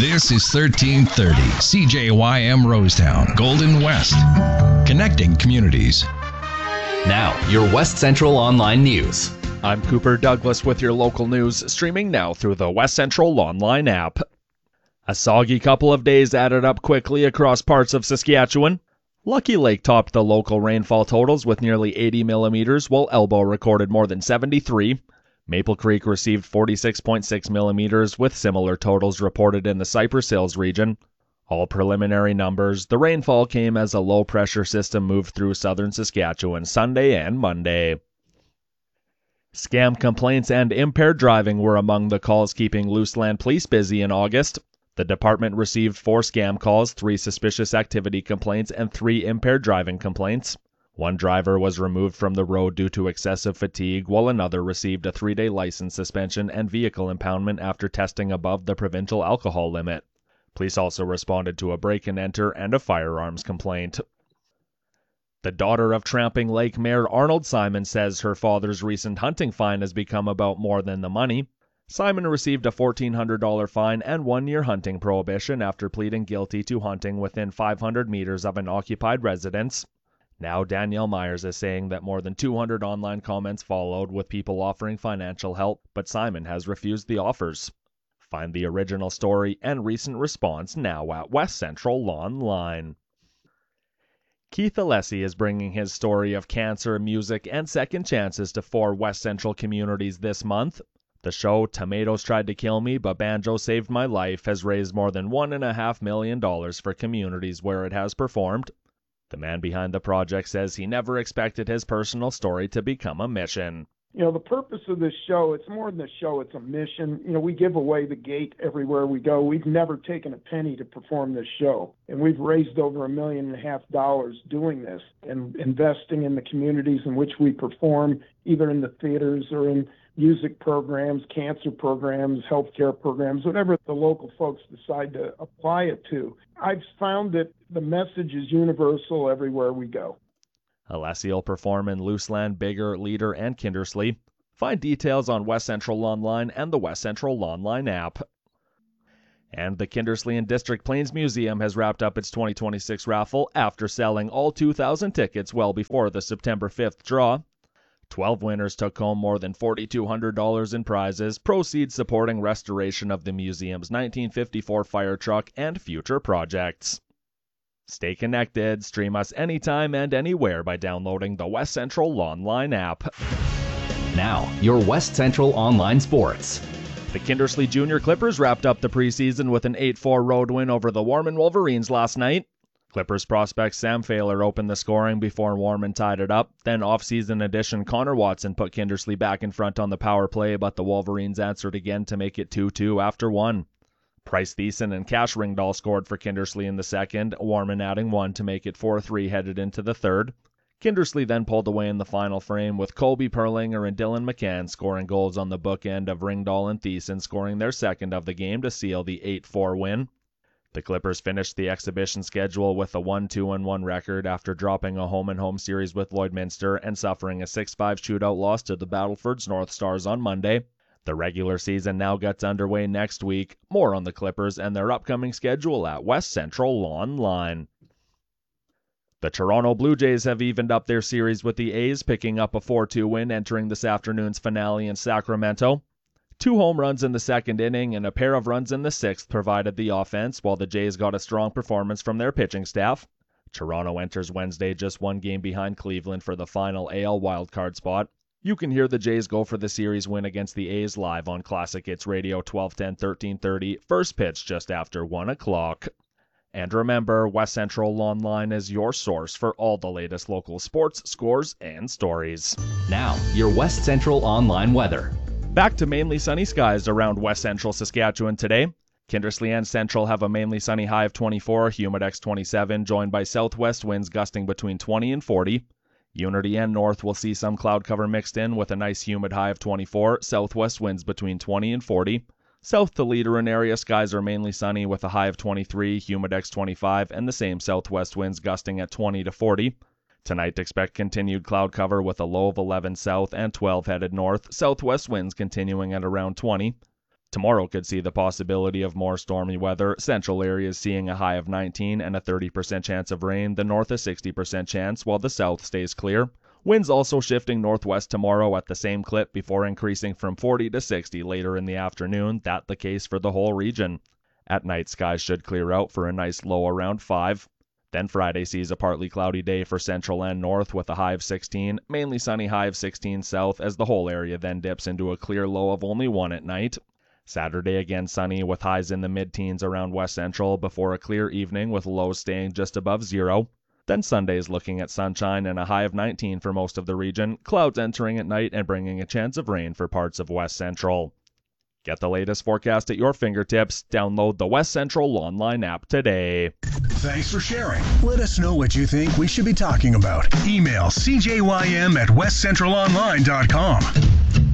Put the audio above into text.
This is 1330 CJYM Rosetown, Golden West. Connecting communities. Now, your West Central Online News. I'm Cooper Douglas with your local news, streaming now through the West Central Online app. A soggy couple of days added up quickly across parts of Saskatchewan. Lucky Lake topped the local rainfall totals with nearly 80 millimeters, while Elbow recorded more than 73. Maple Creek received 46.6 millimeters, with similar totals reported in the Cypress Hills region. All preliminary numbers, the rainfall came as a low-pressure system moved through southern Saskatchewan Sunday and Monday. Scam complaints and impaired driving were among the calls keeping Luseland Police busy in August. The department received 4 scam calls, 3 suspicious activity complaints, and 3 impaired driving complaints. One driver was removed from the road due to excessive fatigue, while another received a 3-day license suspension and vehicle impoundment after testing above the provincial alcohol limit. Police also responded to a break-and-enter and a firearms complaint. The daughter of Tramping Lake Mayor Arnold Simon says her father's recent hunting fine has become about more than the money. Simon received a $1,400 fine and 1-year hunting prohibition after pleading guilty to hunting within 500 meters of an occupied residence. Now Danielle Myers is saying that more than 200 online comments followed with people offering financial help, but Simon has refused the offers. Find the original story and recent response now at West Central Online. Keith Alessi is bringing his story of cancer, music, and second chances to 4 West Central communities this month. The show, Tomatoes Tried to Kill Me, but Banjo Saved My Life, has raised more than $1.5 million for communities where it has performed. The man behind the project says he never expected his personal story to become a mission. You know, the purpose of this show, it's more than a show, it's a mission. You know, we give away the gate everywhere we go. We've never taken a penny to perform this show. And we've raised over $1.5 million doing this and investing in the communities in which we perform, either in the theaters or in music programs, cancer programs, healthcare programs, whatever the local folks decide to apply it to. I've found that the message is universal everywhere we go. Alessi will perform in Luseland, Bigger, Leader, and Kindersley. Find details on West Central Online and the West Central Online app. And the Kindersley and District Plains Museum has wrapped up its 2026 raffle after selling all 2,000 tickets well before the September 5th draw. 12 winners took home more than $4,200 in prizes, proceeds supporting restoration of the museum's 1954 fire truck and future projects. Stay connected, stream us anytime and anywhere by downloading the West Central Online app. Now, your West Central Online Sports. The Kindersley Junior Clippers wrapped up the preseason with an 8-4 road win over the Warman Wolverines last night. Clippers prospect Sam Failer opened the scoring before Warman tied it up. Then off-season addition Connor Watson put Kindersley back in front on the power play, but the Wolverines answered again to make it 2-2 after 1. Price Thiessen and Cash Ringdahl scored for Kindersley in the second, Warman adding 1 to make it 4-3 headed into the third. Kindersley then pulled away in the final frame with Colby Perlinger and Dylan McCann scoring goals on the bookend of Ringdahl and Thiessen scoring their second of the game to seal the 8-4 win. The Clippers finished the exhibition schedule with a 1-2-1 record after dropping a home-and-home series with Lloydminster and suffering a 6-5 shootout loss to the Battlefords North Stars on Monday. The regular season now gets underway next week. More on the Clippers and their upcoming schedule at West Central Online. The Toronto Blue Jays have evened up their series with the A's, picking up a 4-2 win entering this afternoon's finale in Sacramento. 2 home runs in the second inning and a pair of runs in the sixth provided the offense, while the Jays got a strong performance from their pitching staff. Toronto enters Wednesday just 1 game behind Cleveland for the final AL wildcard spot. You can hear the Jays go for the series win against the A's live on Classic Hits Radio 1210 1330, first pitch just after 1 o'clock. And remember, West Central Online is your source for all the latest local sports, scores, and stories. Now, your West Central Online weather. Back to mainly sunny skies around West Central Saskatchewan today. Kindersley and Central have a mainly sunny high of 24, Humidex 27, joined by southwest winds gusting between 20 and 40. Unity and North will see some cloud cover mixed in with a nice humid high of 24, southwest winds between 20 and 40. South to Leader and area skies are mainly sunny with a high of 23, Humidex 25, and the same southwest winds gusting at 20 to 40. Tonight expect continued cloud cover with a low of 11 south and 12 headed north, southwest winds continuing at around 20. Tomorrow could see the possibility of more stormy weather. Central areas seeing a high of 19 and a 30% chance of rain. The north a 60% chance, while the south stays clear. Winds also shifting northwest tomorrow at the same clip before increasing from 40 to 60 later in the afternoon. That the case for the whole region. At night, skies should clear out for a nice low around 5. Then Friday sees a partly cloudy day for central and north with a high of 16. Mainly sunny, high of 16 south, as the whole area then dips into a clear low of only 1 at night. Saturday again sunny with highs in the mid-teens around west central before a clear evening with lows staying just above 0. Then Sunday's looking at sunshine and a high of 19 for most of the region. Clouds entering at night and bringing a chance of rain for parts of west central. Get the latest forecast at your fingertips. Download the West Central online app today. Thanks for sharing. Let us know what you think we should be talking about. Email cjym@westcentralonline.com.